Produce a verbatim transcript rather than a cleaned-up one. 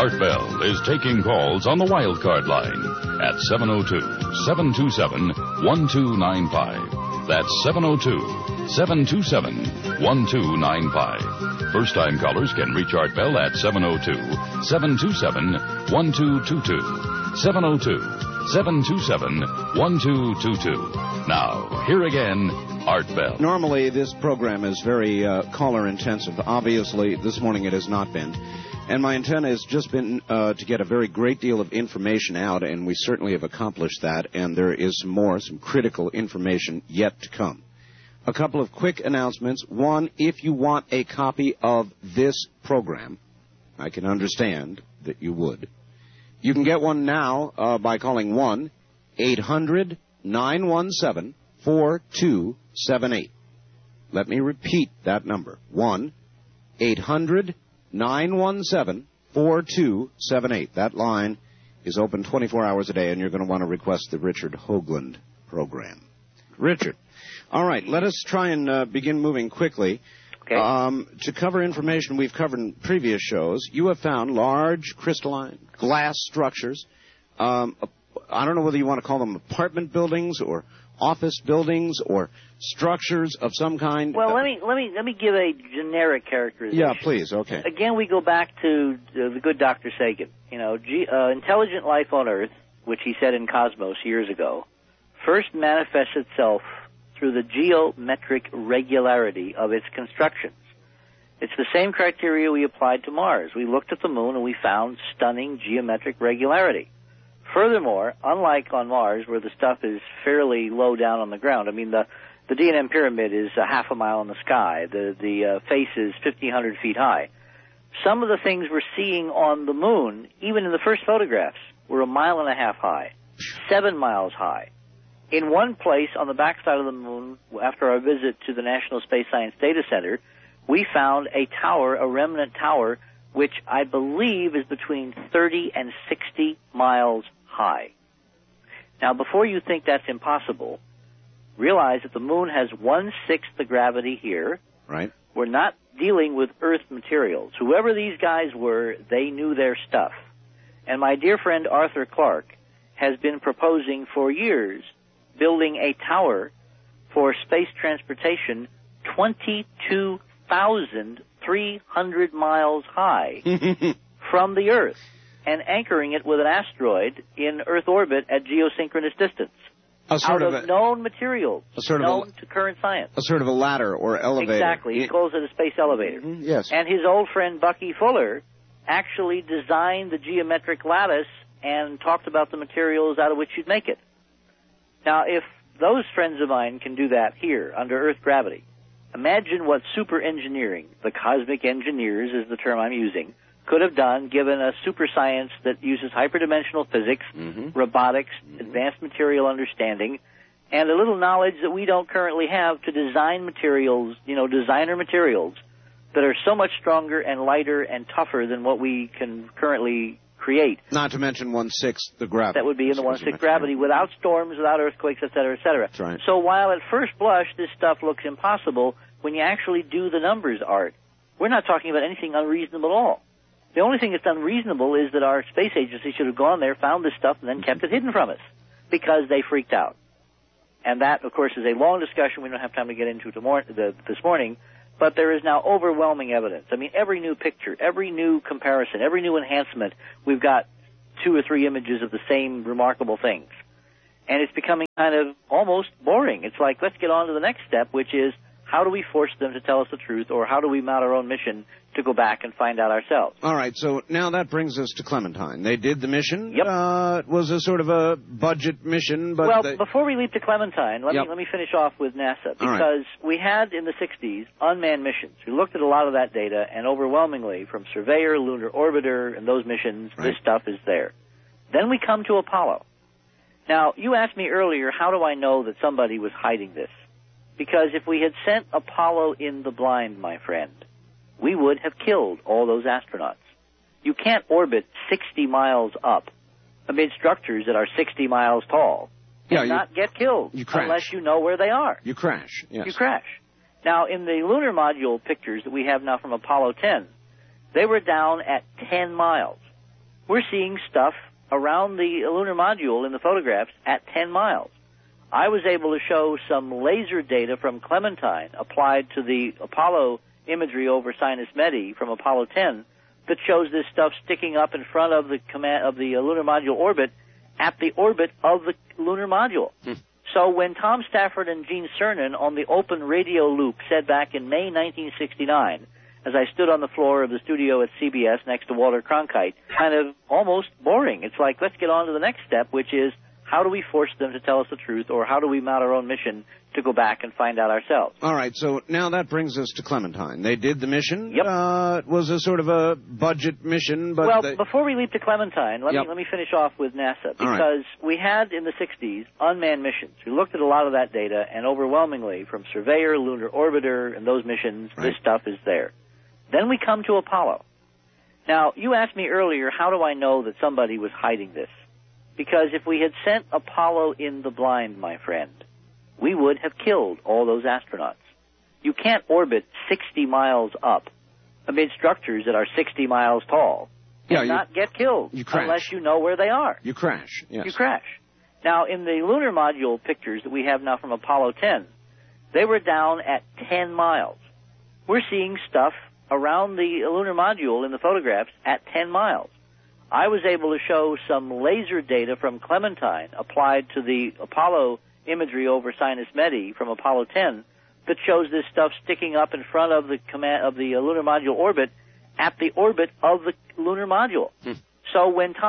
Art Bell is taking calls on the wild card line at seven oh two, seven two seven, one two nine five. That's seven oh two, seven two seven, one two nine five. First-time callers can reach Art Bell at seven oh two, seven two seven, one two two two. seven oh two, seven two seven, one two two two. Now, here again, Art Bell. Normally, this program is very uh, caller-intensive. Obviously, this morning it has not been. And my intent has just been uh, to get a very great deal of information out, and we certainly have accomplished that, and there is some more, some critical information yet to come. A couple of quick announcements. One, if you want a copy of this program, I can understand that you would. You can get one now uh, by calling one eight hundred nine one seven four two seven eight. Let me repeat that number. one eight hundred nine one seven four two seven eight. That line is open twenty-four hours a day, and you're going to want to request the Richard Hoagland program. Richard. All right, let us try and uh, begin moving quickly. Okay. Um, to cover information we've covered in previous shows, you have found large crystalline glass structures. Um, I don't know whether you want to call them apartment buildings or office buildings or structures of some kind. Well, let me let me let me give a generic characterization. Yeah, please. Okay. Again, we go back to uh, the good Doctor Sagan. You know, G, uh, intelligent life on Earth, which he said in Cosmos years ago, first manifests itself through the geometric regularity of its constructions. It's the same criteria we applied to Mars. We looked at the moon and we found stunning geometric regularity. Furthermore, unlike on Mars, where the stuff is fairly low down on the ground, I mean, the, the D N M pyramid is a half a mile in the sky. The, the uh, face is fifteen hundred feet high. Some of the things we're seeing on the moon, even in the first photographs, were a mile and a half high, seven miles high. In one place on the backside of the moon, after our visit to the National Space Science Data Center, we found a tower, a remnant tower, which I believe is between thirty and sixty miles high. Now, before you think that's impossible, realize that the moon has one-sixth the gravity here. Right. We're not dealing with Earth materials. Whoever these guys were, they knew their stuff. And my dear friend Arthur Clarke has been proposing for years building a tower for space transportation twenty-two thousand three hundred miles high from the Earth and anchoring it with an asteroid in Earth orbit at geosynchronous distance. A sort out of, of a, known materials, a sort known of a, to current science. A sort of a ladder or elevator. Exactly. He calls it a space elevator. Mm-hmm. Yes. And his old friend Bucky Fuller actually designed the geometric lattice and talked about the materials out of which you'd make it. Now, if those friends of mine can do that here under Earth gravity, imagine what super engineering, the cosmic engineers is the term I'm using, could have done given a super science that uses hyperdimensional physics, mm-hmm. robotics, mm-hmm. advanced material understanding, and a little knowledge that we don't currently have to design materials, you know, designer materials that are so much stronger and lighter and tougher than what we can currently create. Not to mention one-sixth the gravity. That would be in the one-sixth gravity without storms, without earthquakes, et cetera, et cetera. That's right. So while at first blush this stuff looks impossible, when you actually do the numbers, Art, we're not talking about anything unreasonable at all. The only thing that's unreasonable is that our space agency should have gone there, found this stuff, and then kept it hidden from us because they freaked out. And that, of course, is a long discussion we don't have time to get into tomorrow, the, this morning, but there is now overwhelming evidence. I mean, every new picture, every new comparison, every new enhancement, we've got two or three images of the same remarkable things. And it's becoming kind of almost boring. It's like, let's get on to the next step, which is how do we force them to tell us the truth, or how do we mount our own mission to go back and find out ourselves? All right, so now that brings us to Clementine. They did the mission. Yep. Uh, it was a sort of a budget mission, but... Well, they... before we leap to Clementine, let, yep. me, let me finish off with NASA, because right. we had in the sixties unmanned missions. We looked at a lot of that data, and overwhelmingly, from Surveyor, Lunar Orbiter, and those missions, right. this stuff is there. Then we come to Apollo. Now, you asked me earlier, how do I know that somebody was hiding this? Because if we had sent Apollo in the blind, my friend, we would have killed all those astronauts. You can't orbit sixty miles up amid structures that are sixty miles tall and yeah, you, not get killed you crash. unless you know where they are. You crash, yes. You crash. Now, in the lunar module pictures that we have now from Apollo ten, they were down at ten miles. we're seeing stuff around the lunar module in the photographs at ten miles. I was able to show some laser data from Clementine applied to the Apollo imagery over Sinus Medi from Apollo ten that shows this stuff sticking up in front of the command of the uh, lunar module orbit at the orbit of the lunar module. Hmm. So when Tom Stafford and Gene Cernan on the open radio loop said back in May nineteen sixty-nine, as I stood on the floor of the studio at C B S next to Walter Cronkite, kind of almost boring. It's like, let's get on to the next step, which is how do we force them to tell us the truth, or how do we mount our own mission to go back and find out ourselves? All right, so now that brings us to Clementine. They did the mission. Yep. Uh, it was a sort of a budget mission, but... Well, they... before we leap to Clementine, let, yep. me, let me finish off with NASA, because right. we had in the sixties unmanned missions. We looked at a lot of that data, and overwhelmingly, from Surveyor, Lunar Orbiter, and those missions, right. this stuff is there. Then we come to Apollo. Now, you asked me earlier, how do I know that somebody was hiding this? Because if we had sent Apollo in the blind, my friend, we would have killed all those astronauts. You can't orbit sixty miles up amid structures that are sixty miles tall and yeah, you, not get killed you crash. unless you know where they are. You crash, yes. You crash. Now, in the lunar module pictures that we have now from Apollo ten, they were down at ten miles. We're seeing stuff around the lunar module in the photographs at ten miles. I was able to show some laser data from Clementine applied to the Apollo imagery over Sinus Medi from Apollo ten that shows this stuff sticking up in front of the command of the lunar module orbit at the orbit of the lunar module. Hmm. So when Tom